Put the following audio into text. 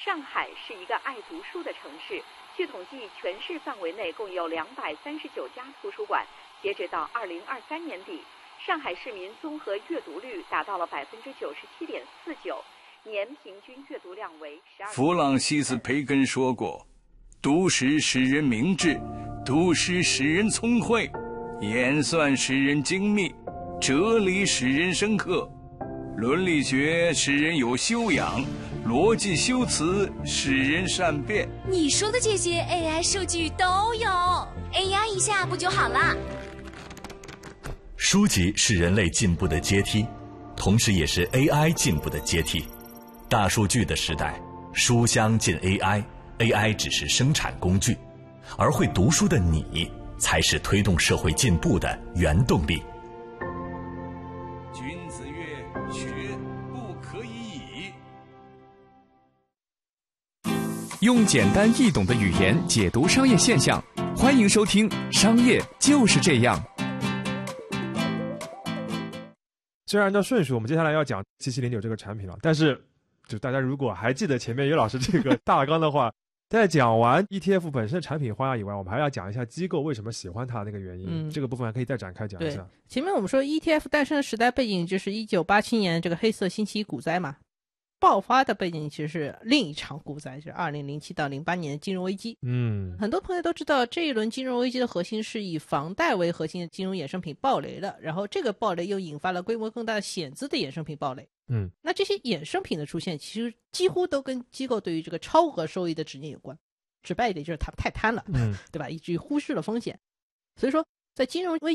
上海是一个爱读书的城市。据统计，全市范围内共有239家图书馆。截止到2023年底，上海市民综合阅读率达到了97.49%，年平均阅读量为12。 弗朗西斯·培根说过：“读诗使人明智，读诗使人聪慧，演算使人精密，哲理使人深刻，伦理学使人有修养，逻辑修辞使人善变。” 你说的这些 AI 数据都有 ，AI 一下不就好了？ 书籍是人类进步的阶梯，同时也是 AI 进步的阶梯。大数据的时代，书香进 AI，AI 只是生产工具，而会读书的你才是推动社会进步的原动力。 君子曰：“学不可以已。” 用简单易懂的语言解读商业现象，欢迎收听《商业就是这样》。 虽然按照顺序，我们接下来要讲7709这个产品了，但是就大家如果还记得前面于老师这个大纲的话，在讲完 ETF 本身产品花样以外，我们还要讲一下机构为什么喜欢它那个原因。这个部分还可以再展开讲一下。 前面我们说 ETF 诞生的时代背景就是1987年这个黑色星期一股灾嘛，爆发的背景其实是另一场股灾，就是2007到08年的金融危机。很多朋友都知道这一轮金融危机的核心是以房贷为核心的金融衍生品暴雷的，然后这个暴雷又引发了规模更大的险资的衍生品暴雷。那这些衍生品的出现其实几乎都跟机构对于这个超额收益的执念有关，直白一点就是他们太贪了，对吧，以至于忽视了风险。所以说在金融危